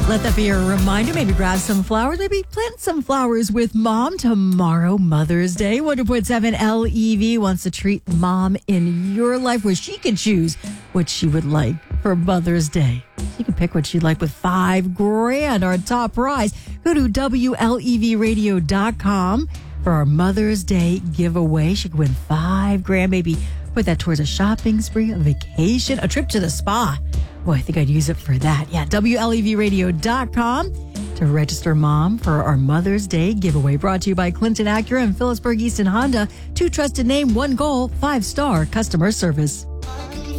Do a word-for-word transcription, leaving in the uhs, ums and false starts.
Let that be a reminder. Maybe grab some flowers. Maybe plant some flowers with mom tomorrow, Mother's Day. one hundred point seven L E V wants to treat mom in your life where she can choose what she would like for Mother's Day. She can pick what she'd like with five grand, our top prize. Go to W L E V radio dot com for our Mother's Day giveaway. She can win five grand. Maybe put that towards a shopping spree, a vacation, a trip to the spa. Boy, I think I'd use it for that. Yeah, W L E V radio dot com to register mom for our Mother's Day giveaway. Brought to you by Clinton Acura and Phillipsburg Easton Honda. Two trusted name, one goal, five-star customer service.